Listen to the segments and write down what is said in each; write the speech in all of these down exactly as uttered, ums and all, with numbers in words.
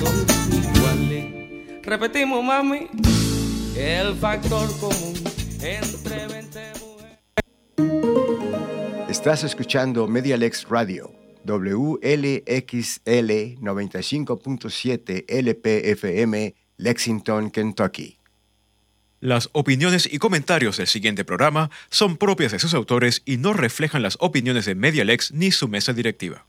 son iguales. Repetimos, mami, el factor común entre veinte mujeres. Estás escuchando Medialex Radio, W L X L noventa y cinco punto siete L P F M, Lexington, Kentucky. Las opiniones y comentarios del siguiente programa son propias de sus autores y no reflejan las opiniones de Medialex ni su mesa directiva.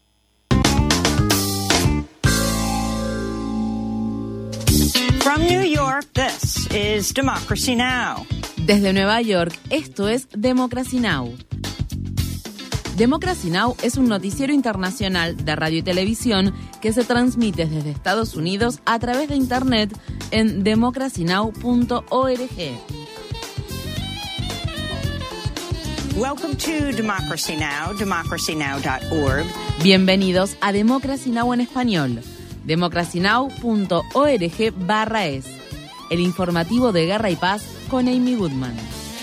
From New York, this is Democracy Now! Desde Nueva York, esto es Democracy Now! Democracy Now! Es un noticiero internacional de radio y televisión que se transmite desde Estados Unidos a través de Internet en democracy now punto org. Welcome to Democracy Now!, democracy now dot org. Bienvenidos a Democracy Now! En español, democracy now punto org barra es, el informativo de Guerra y Paz con Amy Goodman.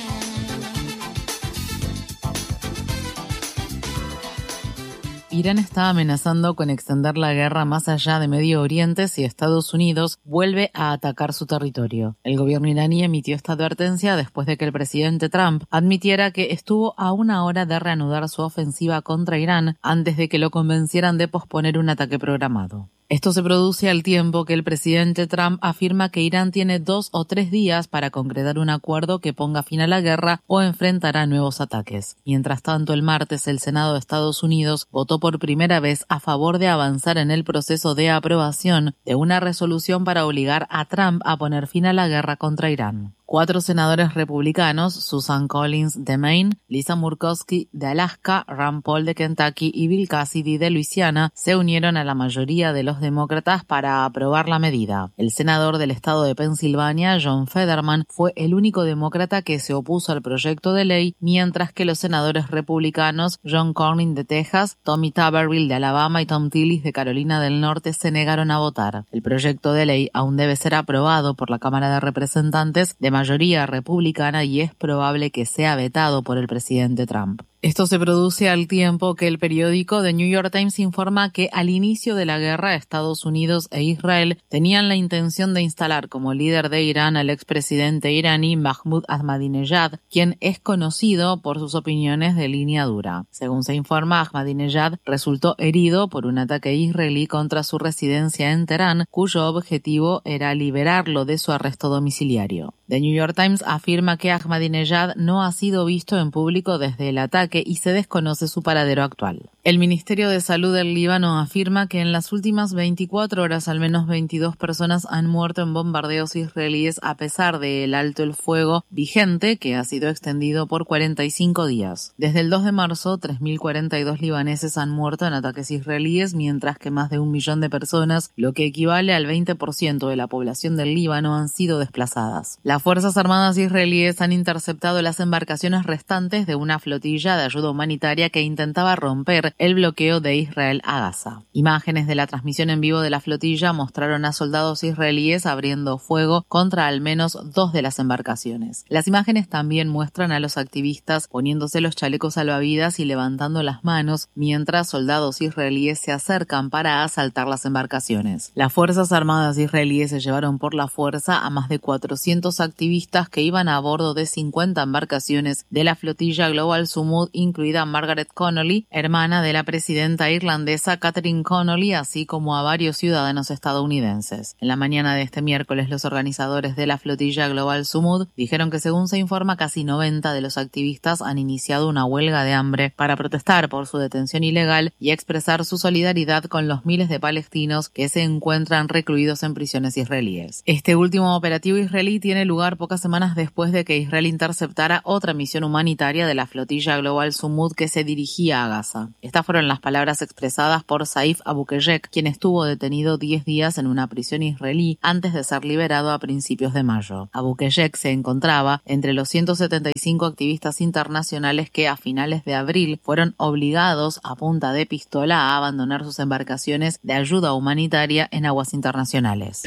Irán está amenazando con extender la guerra más allá de Medio Oriente si Estados Unidos vuelve a atacar su territorio. El gobierno iraní emitió esta advertencia después de que el presidente Trump admitiera que estuvo a una hora de reanudar su ofensiva contra Irán antes de que lo convencieran de posponer un ataque programado. Esto se produce al tiempo que el presidente Trump afirma que Irán tiene dos o tres días para concretar un acuerdo que ponga fin a la guerra o enfrentará nuevos ataques. Mientras tanto, el martes el Senado de Estados Unidos votó por primera vez a favor de avanzar en el proceso de aprobación de una resolución para obligar a Trump a poner fin a la guerra contra Irán. Cuatro senadores republicanos, Susan Collins de Maine, Lisa Murkowski de Alaska, Rand Paul de Kentucky y Bill Cassidy de Luisiana, se unieron a la mayoría de los demócratas para aprobar la medida. El senador del estado de Pensilvania, John Fetterman, fue el único demócrata que se opuso al proyecto de ley, mientras que los senadores republicanos, John Cornyn de Texas, Tommy Tuberville de Alabama y Tom Tillis de Carolina del Norte, se negaron a votar. El proyecto de ley aún debe ser aprobado por la Cámara de Representantes de mayoría republicana y es probable que sea vetado por el presidente Trump. Esto se produce al tiempo que el periódico The New York Times informa que al inicio de la guerra Estados Unidos e Israel tenían la intención de instalar como líder de Irán al expresidente iraní Mahmoud Ahmadinejad, quien es conocido por sus opiniones de línea dura. Según se informa, Ahmadinejad resultó herido por un ataque israelí contra su residencia en Teherán, cuyo objetivo era liberarlo de su arresto domiciliario. The New York Times afirma que Ahmadinejad no ha sido visto en público desde el ataque y se desconoce su paradero actual. El Ministerio de Salud del Líbano afirma que en las últimas veinticuatro horas al menos veintidós personas han muerto en bombardeos israelíes a pesar del alto el fuego vigente que ha sido extendido por cuarenta y cinco días. Desde el dos de marzo, tres mil cuarenta y dos libaneses han muerto en ataques israelíes, mientras que más de un millón de personas, lo que equivale al veinte por ciento de la población del Líbano, han sido desplazadas. Las Fuerzas Armadas israelíes han interceptado las embarcaciones restantes de una flotilla de ayuda humanitaria que intentaba romper el bloqueo de Israel a Gaza. Imágenes de la transmisión en vivo de la flotilla mostraron a soldados israelíes abriendo fuego contra al menos dos de las embarcaciones. Las imágenes también muestran a los activistas poniéndose los chalecos salvavidas y levantando las manos mientras soldados israelíes se acercan para asaltar las embarcaciones. Las Fuerzas Armadas israelíes se llevaron por la fuerza a más de cuatrocientos activistas que iban a bordo de cincuenta embarcaciones de la flotilla Global Sumud, incluida Margaret Connolly, hermana de la presidenta irlandesa Catherine Connolly, así como a varios ciudadanos estadounidenses. En la mañana de este miércoles, los organizadores de la flotilla Global Sumud dijeron que, según se informa, casi noventa de los activistas han iniciado una huelga de hambre para protestar por su detención ilegal y expresar su solidaridad con los miles de palestinos que se encuentran recluidos en prisiones israelíes. Este último operativo israelí tiene lugar pocas semanas después de que Israel interceptara otra misión humanitaria de la flotilla Global Sumud que se dirigía a Gaza. Estas fueron las palabras expresadas por Saif Abukeyek, quien estuvo detenido diez días en una prisión israelí antes de ser liberado a principios de mayo. Abukeyek se encontraba entre los ciento setenta y cinco activistas internacionales que a finales de abril fueron obligados a punta de pistola a abandonar sus embarcaciones de ayuda humanitaria en aguas internacionales.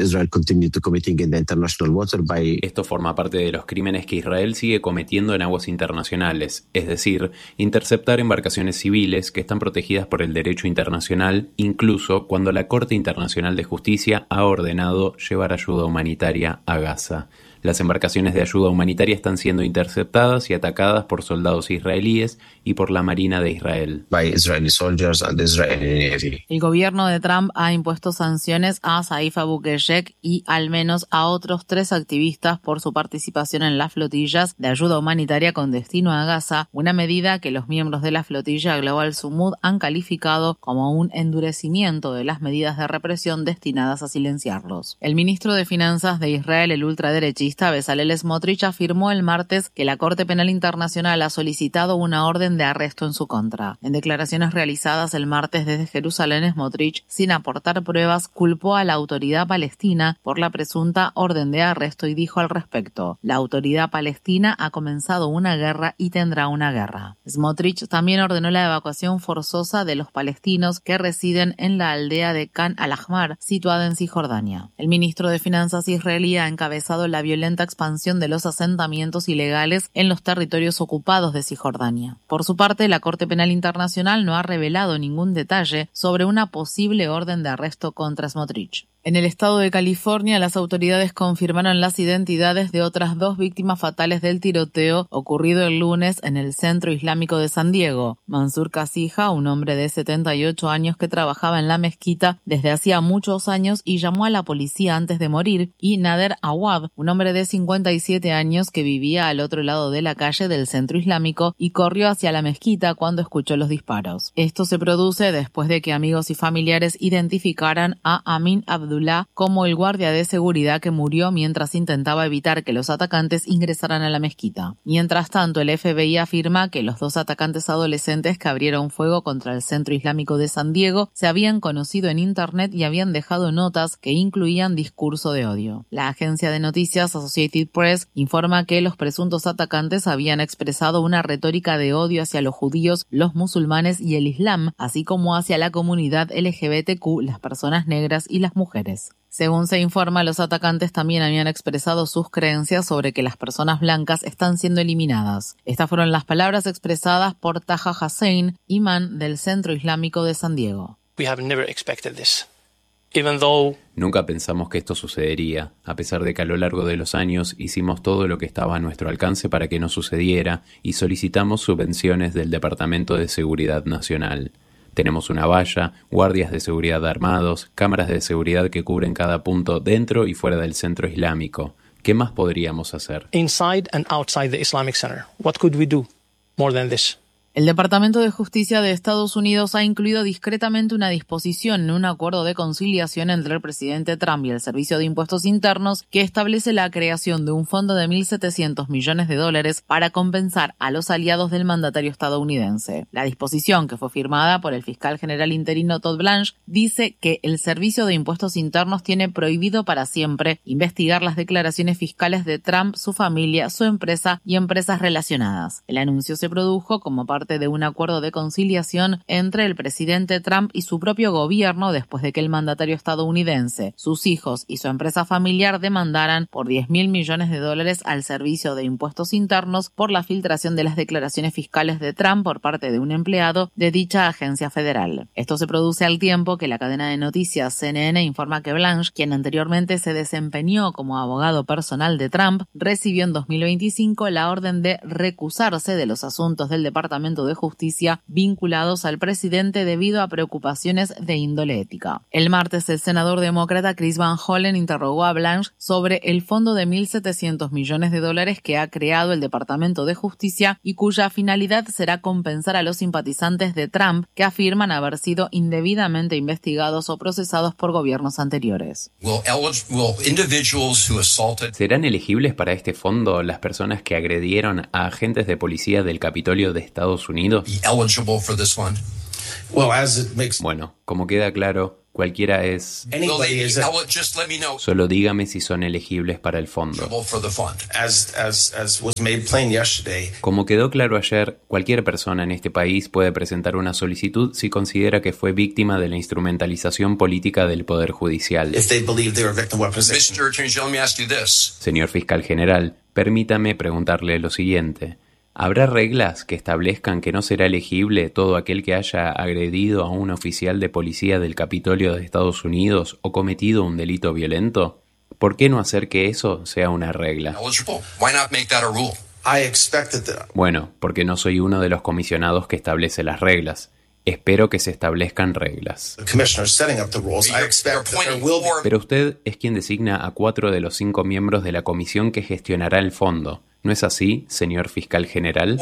Esto forma parte de los crímenes que Israel sigue cometiendo en aguas internacionales. internacionales, es decir, interceptar embarcaciones civiles que están protegidas por el derecho internacional, incluso cuando la Corte Internacional de Justicia ha ordenado llevar ayuda humanitaria a Gaza. Las embarcaciones de ayuda humanitaria están siendo interceptadas y atacadas por soldados israelíes y por la Marina de Israel. By Israeli soldiers and the Israeli Navy. El gobierno de Trump ha impuesto sanciones a Saif Abu Qeshek y al menos a otros tres activistas por su participación en las flotillas de ayuda humanitaria con destino a Gaza, una medida que los miembros de la flotilla Global Sumud han calificado como un endurecimiento de las medidas de represión destinadas a silenciarlos. El ministro de Finanzas de Israel, el ultraderechista Bezalel Smotrich, afirmó el martes que la Corte Penal Internacional ha solicitado una orden de arresto en su contra. En declaraciones realizadas el martes desde Jerusalén, Smotrich, sin aportar pruebas, culpó a la autoridad palestina por la presunta orden de arresto y dijo al respecto: la autoridad palestina ha comenzado una guerra y tendrá una guerra. Smotrich también ordenó la evacuación forzosa de los palestinos que residen en la aldea de Khan al-Ahmar, situada en Cisjordania. El ministro de Finanzas israelí ha encabezado la violenta expansión de los asentamientos ilegales en los territorios ocupados de Cisjordania. Por su parte, la Corte Penal Internacional no ha revelado ningún detalle sobre una posible orden de arresto contra Smotrich. En el estado de California, las autoridades confirmaron las identidades de otras dos víctimas fatales del tiroteo ocurrido el lunes en el Centro Islámico de San Diego. Mansur Kasija, un hombre de setenta y ocho años que trabajaba en la mezquita desde hacía muchos años y llamó a la policía antes de morir, y Nader Awad, un hombre de cincuenta y siete años que vivía al otro lado de la calle del Centro Islámico y corrió hacia la mezquita cuando escuchó los disparos. Esto se produce después de que amigos y familiares identificaran a Amin Abdullah como el guardia de seguridad que murió mientras intentaba evitar que los atacantes ingresaran a la mezquita. Mientras tanto, el F B I afirma que los dos atacantes adolescentes que abrieron fuego contra el Centro Islámico de San Diego se habían conocido en Internet y habían dejado notas que incluían discurso de odio. La agencia de noticias Associated Press informa que los presuntos atacantes habían expresado una retórica de odio hacia los judíos, los musulmanes y el Islam, así como hacia la comunidad L G B T Q, las personas negras y las mujeres. Según se informa, los atacantes también habían expresado sus creencias sobre que las personas blancas están siendo eliminadas. Estas fueron las palabras expresadas por Taha Hussein, imán del Centro Islámico de San Diego. We have never expected this. Even though... Nunca pensamos que esto sucedería, a pesar de que a lo largo de los años hicimos todo lo que estaba a nuestro alcance para que no sucediera y solicitamos subvenciones del Departamento de Seguridad Nacional. Tenemos una valla, guardias de seguridad armados, cámaras de seguridad que cubren cada punto dentro y fuera del centro islámico. ¿Qué más podríamos hacer? Inside and outside the Islamic Center. What could we do more than this? El Departamento de Justicia de Estados Unidos ha incluido discretamente una disposición en un acuerdo de conciliación entre el presidente Trump y el Servicio de Impuestos Internos que establece la creación de un fondo de mil setecientos millones de dólares para compensar a los aliados del mandatario estadounidense. La disposición, que fue firmada por el fiscal general interino Todd Blanche, dice que el Servicio de Impuestos Internos tiene prohibido para siempre investigar las declaraciones fiscales de Trump, su familia, su empresa y empresas relacionadas. El anuncio se produjo como parte de un acuerdo de conciliación entre el presidente Trump y su propio gobierno después de que el mandatario estadounidense, sus hijos y su empresa familiar demandaran por diez mil millones de dólares al Servicio de Impuestos Internos por la filtración de las declaraciones fiscales de Trump por parte de un empleado de dicha agencia federal. Esto se produce al tiempo que la cadena de noticias C N N informa que Blanche, quien anteriormente se desempeñó como abogado personal de Trump, recibió en dos mil veinticinco la orden de recusarse de los asuntos del Departamento de Justicia vinculados al presidente debido a preocupaciones de índole ética. El martes, el senador demócrata Chris Van Hollen interrogó a Blanche sobre el fondo de mil setecientos millones de dólares que ha creado el Departamento de Justicia y cuya finalidad será compensar a los simpatizantes de Trump que afirman haber sido indebidamente investigados o procesados por gobiernos anteriores. ¿Serán elegibles para este fondo las personas que agredieron a agentes de policía del Capitolio de Estados Unidos? Bueno, como queda claro, cualquiera es... Solo dígame si son elegibles para el fondo. Como quedó claro ayer, cualquier persona en este país puede presentar una solicitud si considera que fue víctima de la instrumentalización política del Poder Judicial. Señor Fiscal General, permítame preguntarle lo siguiente. ¿Habrá reglas que establezcan que no será elegible todo aquel que haya agredido a un oficial de policía del Capitolio de Estados Unidos o cometido un delito violento? ¿Por qué no hacer que eso sea una regla? Bueno, porque no soy uno de los comisionados que establece las reglas. Espero que se establezcan reglas. Pero usted es quien designa a cuatro de los cinco miembros de la comisión que gestionará el fondo. ¿No es así, señor fiscal general?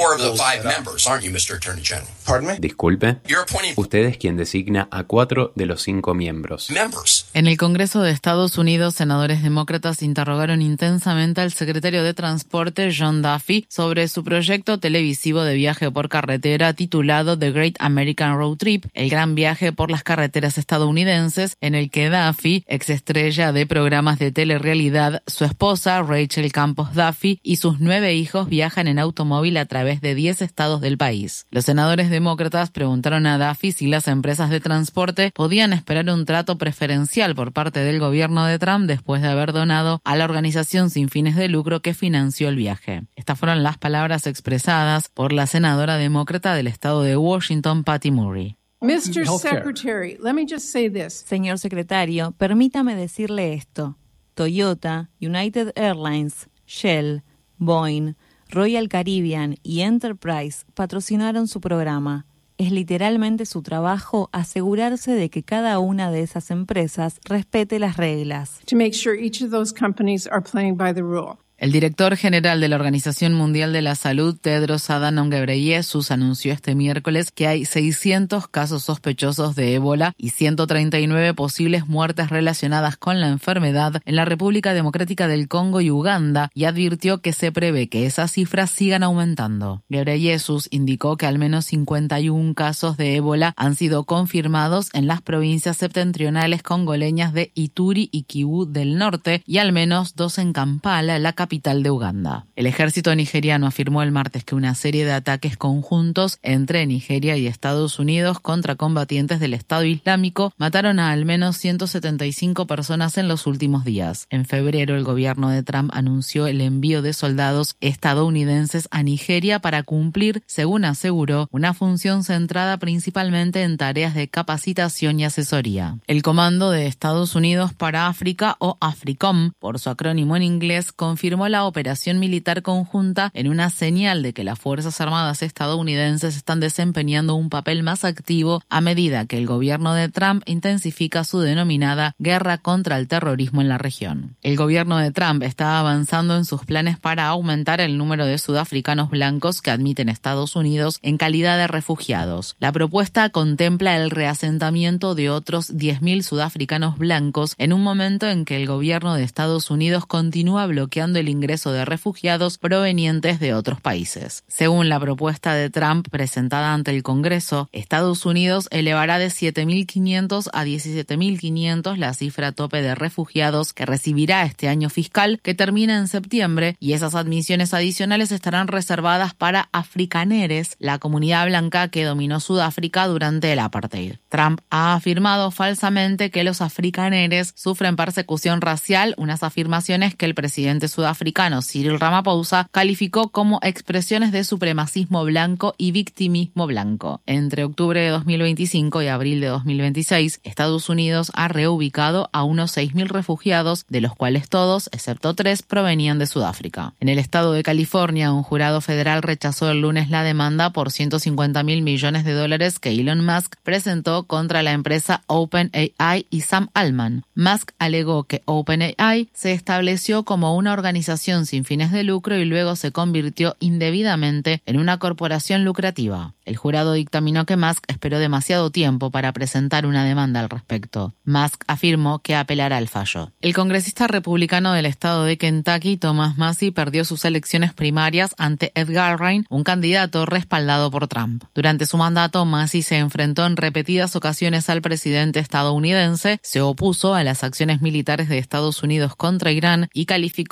Disculpe. Usted es quien designa a cuatro de los cinco miembros. En el Congreso de Estados Unidos, senadores demócratas interrogaron intensamente al secretario de Transporte, John Duffy, sobre su proyecto televisivo de viaje por carretera titulado The Great American Road Trip, el gran viaje por las carreteras estadounidenses, en el que Duffy, exestrella de programas de telerrealidad, su esposa, Rachel Campos Duffy, y sus nueve hijos viajan en automóvil a través de diez estados del país. Los senadores demócratas preguntaron a Duffy si las empresas de transporte podían esperar un trato preferencial por parte del gobierno de Trump después de haber donado a la organización sin fines de lucro que financió el viaje. Estas fueron las palabras expresadas por la senadora demócrata del estado de Washington, Patty Murray. mister Secretary, let me just say this. Señor secretario, permítame decirle esto. Toyota, United Airlines, Shell, Boeing, Royal Caribbean y Enterprise patrocinaron su programa. Es literalmente su trabajo asegurarse de que cada una de esas empresas respete las reglas. To make sure each of those companies are playing by the rule. El director general de la Organización Mundial de la Salud, Tedros Adhanom Ghebreyesus, anunció este miércoles que hay seiscientos casos sospechosos de ébola y ciento treinta y nueve posibles muertes relacionadas con la enfermedad en la República Democrática del Congo y Uganda, y advirtió que se prevé que esas cifras sigan aumentando. Ghebreyesus indicó que al menos cincuenta y uno casos de ébola han sido confirmados en las provincias septentrionales congoleñas de Ituri y Kivu del norte y al menos dos en Kampala, la capital capital de Uganda. El ejército nigeriano afirmó el martes que una serie de ataques conjuntos entre Nigeria y Estados Unidos contra combatientes del Estado Islámico mataron a al menos ciento setenta y cinco personas en los últimos días. En febrero, el gobierno de Trump anunció el envío de soldados estadounidenses a Nigeria para cumplir, según aseguró, una función centrada principalmente en tareas de capacitación y asesoría. El Comando de Estados Unidos para África, o AFRICOM, por su acrónimo en inglés, confirmó la operación militar conjunta en una señal de que las Fuerzas Armadas estadounidenses están desempeñando un papel más activo a medida que el gobierno de Trump intensifica su denominada guerra contra el terrorismo en la región. El gobierno de Trump está avanzando en sus planes para aumentar el número de sudafricanos blancos que admiten Estados Unidos en calidad de refugiados. La propuesta contempla el reasentamiento de otros diez mil sudafricanos blancos en un momento en que el gobierno de Estados Unidos continúa bloqueando el ingreso de refugiados provenientes de otros países. Según la propuesta de Trump presentada ante el Congreso, Estados Unidos elevará de siete mil quinientos a diecisiete mil quinientos la cifra tope de refugiados que recibirá este año fiscal, que termina en septiembre, y esas admisiones adicionales estarán reservadas para afrikaneres, la comunidad blanca que dominó Sudáfrica durante el apartheid. Trump ha afirmado falsamente que los afrikaneres sufren persecución racial, unas afirmaciones que el presidente sudafricano Cyril Ramaphosa calificó como expresiones de supremacismo blanco y victimismo blanco. Entre octubre de dos mil veinticinco y abril de dos mil veintiséis, Estados Unidos ha reubicado a unos seis mil refugiados, de los cuales todos, excepto tres, provenían de Sudáfrica. En el estado de California, un jurado federal rechazó el lunes la demanda por ciento cincuenta mil millones de dólares que Elon Musk presentó contra la empresa OpenAI y Sam Altman. Musk alegó que OpenAI se estableció como una organización sin fines de lucro y luego se convirtió indebidamente en una corporación lucrativa. El jurado dictaminó que Musk esperó demasiado tiempo para presentar una demanda al respecto. Musk afirmó que apelará al fallo. El congresista republicano del estado de Kentucky, Thomas Massie, perdió sus elecciones primarias ante Ed Garrain, un candidato respaldado por Trump. Durante su mandato, Massie se enfrentó en repetidas ocasiones al presidente estadounidense, se opuso a las acciones militares de Estados Unidos contra Irán y calificó públicamente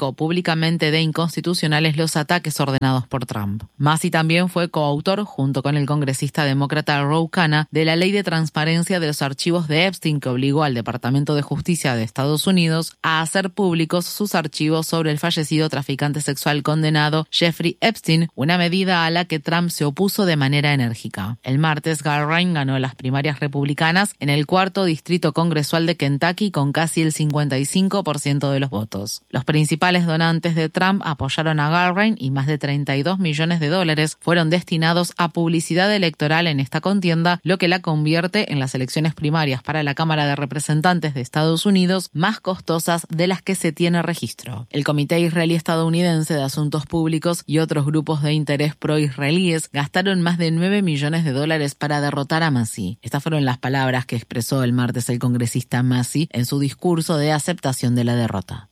públicamente de inconstitucionales los ataques ordenados por Trump. Massey también fue coautor, junto con el congresista demócrata Ro Khanna, de la ley de transparencia de los archivos de Epstein, que obligó al Departamento de Justicia de Estados Unidos a hacer públicos sus archivos sobre el fallecido traficante sexual condenado Jeffrey Epstein, una medida a la que Trump se opuso de manera enérgica. El martes, Garrain ganó las primarias republicanas en el cuarto distrito congresual de Kentucky con casi el cincuenta y cinco por ciento de los votos. Los principales donantes de Trump apoyaron a Garrain y más de treinta y dos millones de dólares fueron destinados a publicidad electoral en esta contienda, lo que la convierte en las elecciones primarias para la Cámara de Representantes de Estados Unidos más costosas de las que se tiene registro. El Comité Israelí-Estadounidense de Asuntos Públicos y otros grupos de interés pro-israelíes gastaron más de nueve millones de dólares para derrotar a Massey. Estas fueron las palabras que expresó el martes el congresista Massey en su discurso de aceptación de la derrota.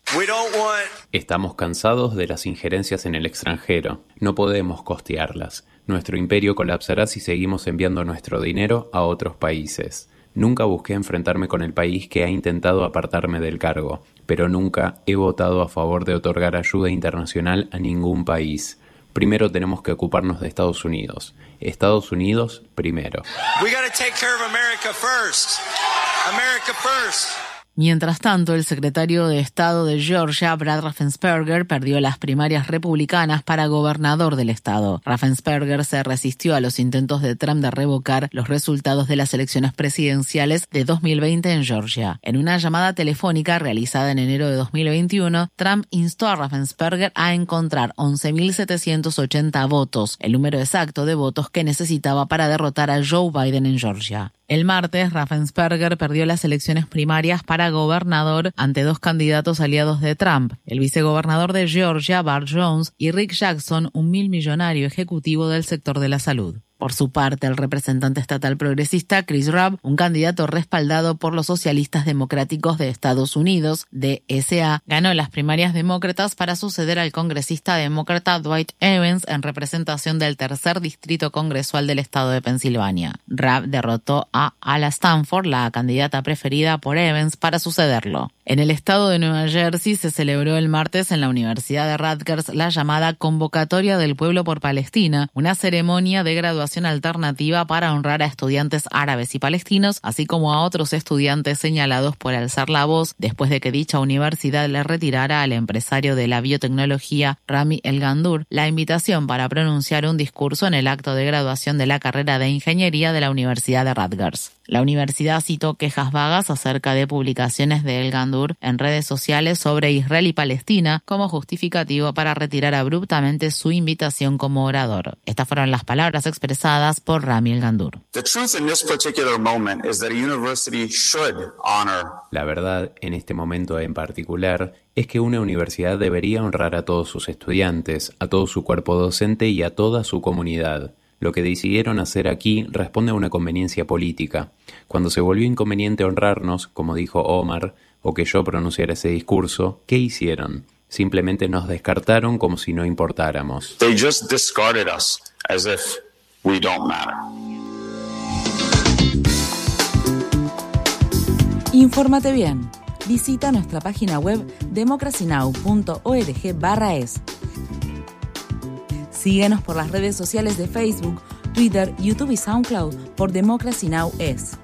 Estamos cansados de las injerencias en el extranjero. No podemos costearlas. Nuestro imperio colapsará si seguimos enviando nuestro dinero a otros países. Nunca busqué enfrentarme con el país que ha intentado apartarme del cargo, pero nunca he votado a favor de otorgar ayuda internacional a ningún país. Primero tenemos que ocuparnos de Estados Unidos. Estados Unidos primero. We gotta take care of America first. America first. Mientras tanto, el secretario de Estado de Georgia, Brad Raffensperger, perdió las primarias republicanas para gobernador del estado. Raffensperger se resistió a los intentos de Trump de revocar los resultados de las elecciones presidenciales de dos mil veinte en Georgia. En una llamada telefónica realizada en enero de dos mil veintiuno, Trump instó a Raffensperger a encontrar once mil setecientos ochenta votos, el número exacto de votos que necesitaba para derrotar a Joe Biden en Georgia. El martes, Raffensperger perdió las elecciones primarias para gobernador ante dos candidatos aliados de Trump, el vicegobernador de Georgia, Bart Jones, y Rick Jackson, un milmillonario ejecutivo del sector de la salud. Por su parte, el representante estatal progresista Chris Rabb, un candidato respaldado por los socialistas democráticos de Estados Unidos, D S A, ganó las primarias demócratas para suceder al congresista demócrata Dwight Evans en representación del tercer distrito congresual del estado de Pensilvania. Rabb derrotó a Ala Stanford, la candidata preferida por Evans, para sucederlo. En el estado de Nueva Jersey se celebró el martes en la Universidad de Rutgers la llamada Convocatoria del Pueblo por Palestina, una ceremonia de graduación alternativa para honrar a estudiantes árabes y palestinos, así como a otros estudiantes señalados por alzar la voz después de que dicha universidad le retirara al empresario de la biotecnología Rami El-Gandour la invitación para pronunciar un discurso en el acto de graduación de la carrera de ingeniería de la Universidad de Rutgers. La universidad citó quejas vagas acerca de publicaciones de El-Gandour en redes sociales sobre Israel y Palestina como justificativo para retirar abruptamente su invitación como orador. Estas fueron las palabras expresadas por Rami El-Gandour. La verdad, en este momento en particular, es que una universidad debería honrar a todos sus estudiantes, a todo su cuerpo docente y a toda su comunidad. Lo que decidieron hacer aquí responde a una conveniencia política. Cuando se volvió inconveniente honrarnos, como dijo Omar, o que yo pronunciara ese discurso, ¿qué hicieron? Simplemente nos descartaron como si no importáramos. They just discarded us as if we don't matter. Infórmate bien. Visita nuestra página web democracynow punto org barra es. Síguenos por las redes sociales de Facebook, Twitter, YouTube y SoundCloud por Democracy Now! Es.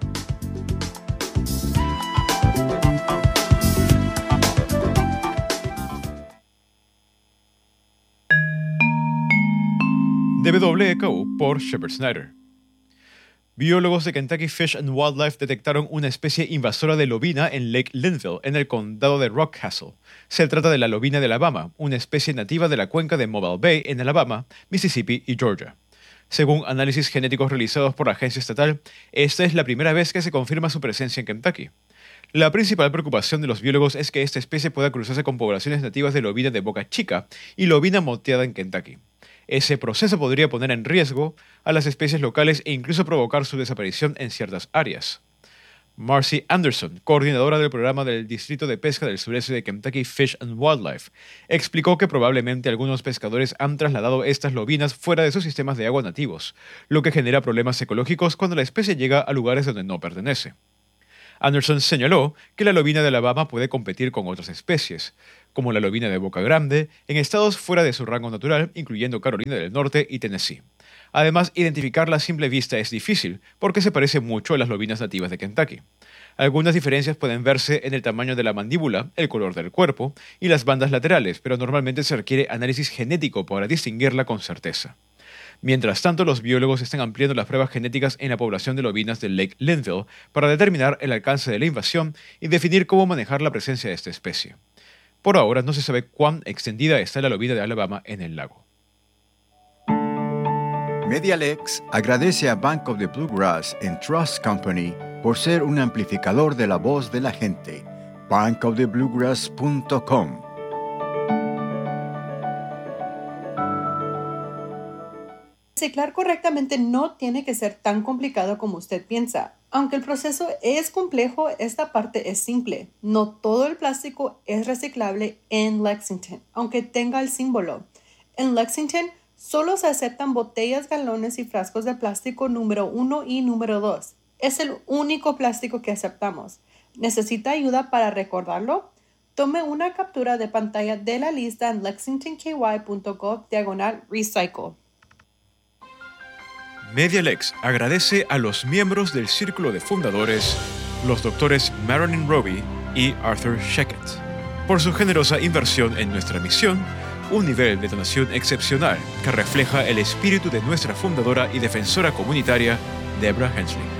D W K U por Shepard Snyder. Biólogos de Kentucky Fish and Wildlife detectaron una especie invasora de lobina en Lake Linville, en el condado de Rockcastle. Se trata de la lobina de Alabama, una especie nativa de la cuenca de Mobile Bay en Alabama, Mississippi y Georgia. Según análisis genéticos realizados por la agencia estatal, esta es la primera vez que se confirma su presencia en Kentucky. La principal preocupación de los biólogos es que esta especie pueda cruzarse con poblaciones nativas de lobina de boca chica y lobina moteada en Kentucky. Ese proceso podría poner en riesgo a las especies locales e incluso provocar su desaparición en ciertas áreas. Marcy Anderson, coordinadora del programa del Distrito de Pesca del Sureste de Kentucky Fish and Wildlife, explicó que probablemente algunos pescadores han trasladado estas lobinas fuera de sus sistemas de agua nativos, lo que genera problemas ecológicos cuando la especie llega a lugares donde no pertenece. Anderson señaló que la lobina de Alabama puede competir con otras especies. como la lobina de Boca Grande, en estados fuera de su rango natural, incluyendo Carolina del Norte y Tennessee. Además, identificarla a simple vista es difícil, porque se parece mucho a las lobinas nativas de Kentucky. Algunas diferencias pueden verse en el tamaño de la mandíbula, el color del cuerpo y las bandas laterales, pero normalmente se requiere análisis genético para distinguirla con certeza. Mientras tanto, los biólogos están ampliando las pruebas genéticas en la población de lobinas del Lake Linville para determinar el alcance de la invasión y definir cómo manejar la presencia de esta especie. Por ahora no se sabe cuán extendida está la lobina de Alabama en el lago. MediaLex agradece a Bank of the Bluegrass and Trust Company por ser un amplificador de la voz de la gente. bank of the bluegrass punto com. Reciclar correctamente no tiene que ser tan complicado como usted piensa. Aunque el proceso es complejo, esta parte es simple. No todo el plástico es reciclable en Lexington, aunque tenga el símbolo. En Lexington solo se aceptan botellas, galones y frascos de plástico número uno y número dos. Es el único plástico que aceptamos. ¿Necesita ayuda para recordarlo? Tome una captura de pantalla de la lista en lexington k y punto gov diagonal recycle. MediaLex agradece a los miembros del Círculo de Fundadores, los doctores Marilyn Roby y Arthur Sheckett, por su generosa inversión en nuestra misión, un nivel de donación excepcional que refleja el espíritu de nuestra fundadora y defensora comunitaria, Deborah Hensley.